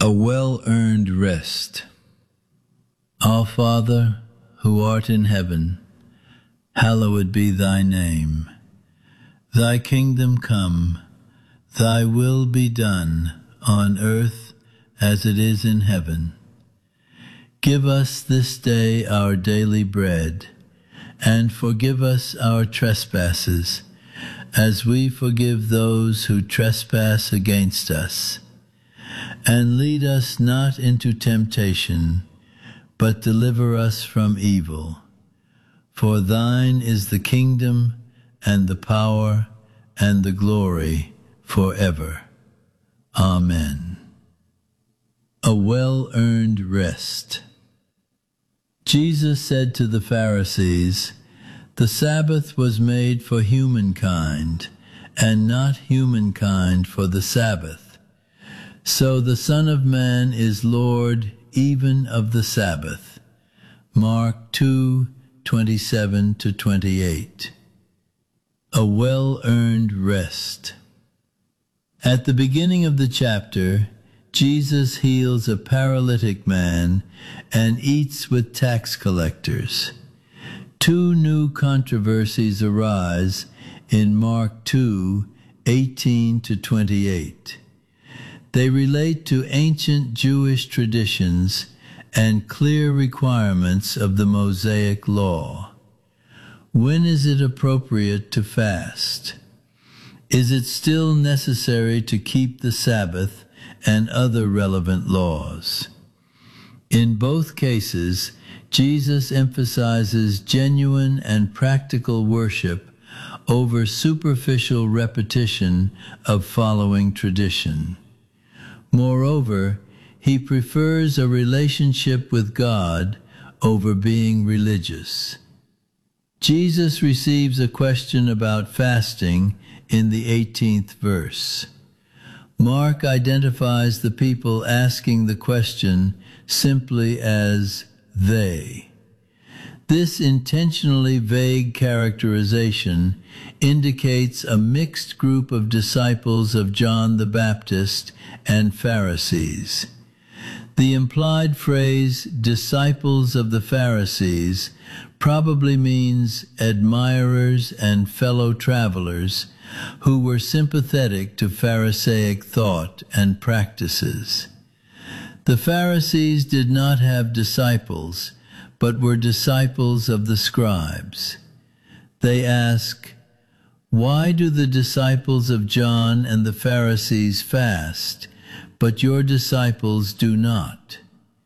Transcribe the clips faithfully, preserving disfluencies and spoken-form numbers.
A well-earned rest. Our Father, who art in heaven, hallowed be thy name. Thy kingdom come, thy will be done on earth as it is in heaven. Give us this day our daily bread, and forgive us our trespasses, as we forgive those who trespass against us. And lead us not into temptation, but deliver us from evil. For thine is the kingdom, and the power, and the glory, forever. Amen. A well-earned rest. Jesus said to the Pharisees, "The Sabbath was made for humankind, and not humankind for the Sabbath. So the Son of Man is Lord even of the Sabbath." Mark two, twenty-seven to twenty-eight. A well-earned rest. At the beginning of the chapter, Jesus heals a paralytic man and eats with tax collectors. Two new controversies arise in Mark two, eighteen to twenty-eight. They relate to ancient Jewish traditions and clear requirements of the Mosaic Law. When is it appropriate to fast? Is it still necessary to keep the Sabbath and other relevant laws? In both cases, Jesus emphasizes genuine and practical worship over superficial repetition of following tradition. Moreover, he prefers a relationship with God over being religious. Jesus receives a question about fasting in the eighteenth verse. Mark identifies the people asking the question simply as they. This intentionally vague characterization indicates a mixed group of disciples of John the Baptist and Pharisees. The implied phrase, disciples of the Pharisees, probably means admirers and fellow travelers who were sympathetic to Pharisaic thought and practices. The Pharisees did not have disciples, but were disciples of the scribes. They ask, "Why do the disciples of John and the Pharisees fast, but your disciples do not?"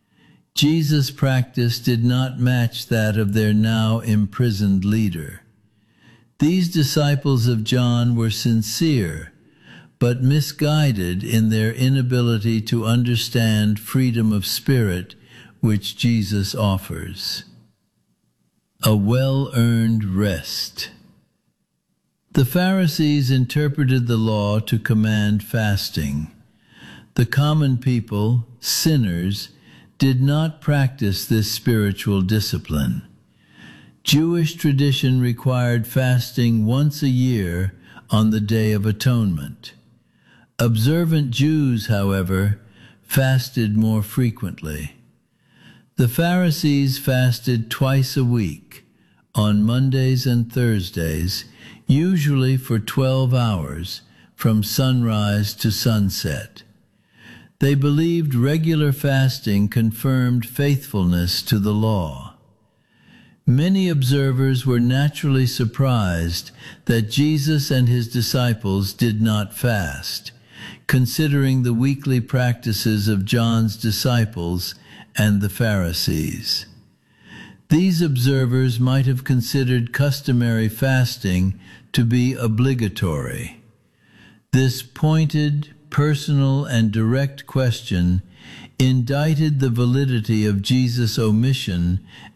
Jesus' practice did not match that of their now imprisoned leader. These disciples of John were sincere, but misguided in their inability to understand freedom of spirit which Jesus offers. A well-earned rest. The Pharisees interpreted the law to command fasting. The common people, sinners, did not practice this spiritual discipline. Jewish tradition required fasting once a year on the Day of Atonement. Observant Jews, however, fasted more frequently. The Pharisees fasted twice a week, on Mondays and Thursdays, usually for twelve hours, from sunrise to sunset. They believed regular fasting confirmed faithfulness to the law. Many observers were naturally surprised that Jesus and his disciples did not fast, considering the weekly practices of John's disciples and the Pharisees. These observers might have considered customary fasting to be obligatory. This pointed, personal, and direct question indicted the validity of Jesus' omission